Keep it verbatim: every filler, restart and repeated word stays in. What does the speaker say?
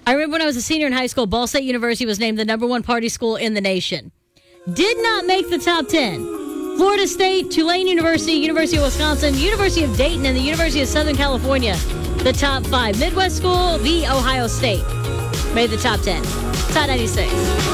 I remember when I was a senior in high school, Ball State University was named the number one party school in the nation. Did not make the top ten. Florida State, Tulane University, University of Wisconsin, University of Dayton, and the University of Southern California, the top five. Midwest School, the Ohio State, made the top ten. Top ninety-six.